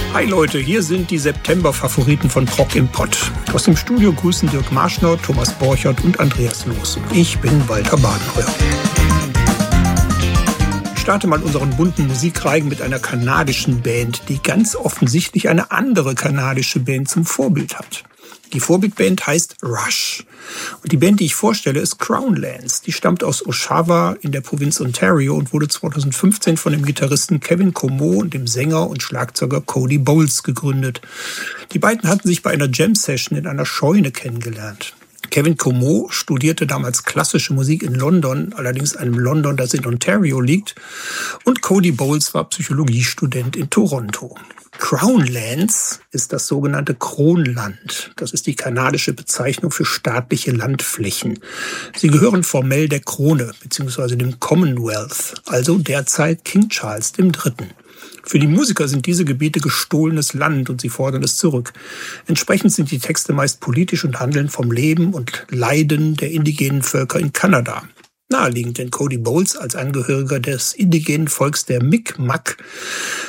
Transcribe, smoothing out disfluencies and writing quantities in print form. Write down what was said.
Hi Leute, hier sind die September-Favoriten von Prog im Pott. Aus dem Studio grüßen Dirk Marschner, Thomas Borchert und Andreas Loos. Ich bin Walter Badenheuer. Ich starte mal unseren bunten Musikreigen mit einer kanadischen Band, die ganz offensichtlich eine andere kanadische Band zum Vorbild hat. Die Vorbildband heißt Rush. Und die Band, die ich vorstelle, ist Crownlands. Die stammt aus Oshawa in der Provinz Ontario und wurde 2015 von dem Gitarristen Kevin Comeau und dem Sänger und Schlagzeuger Cody Bowles gegründet. Die beiden hatten sich bei einer Jam-Session in einer Scheune kennengelernt. Kevin Comeau studierte damals klassische Musik in London, allerdings einem London, das in Ontario liegt. Und Cody Bowles war Psychologiestudent in Toronto. Crownlands ist das sogenannte Kronland. Das ist die kanadische Bezeichnung für staatliche Landflächen. Sie gehören formell der Krone bzw. dem Commonwealth, also derzeit King Charles III. Für die Musiker sind diese Gebiete gestohlenes Land und sie fordern es zurück. Entsprechend sind die Texte meist politisch und handeln vom Leben und Leiden der indigenen Völker in Kanada. Naheliegend, denn Cody Bowles als Angehöriger des indigenen Volks der Mi'kmaq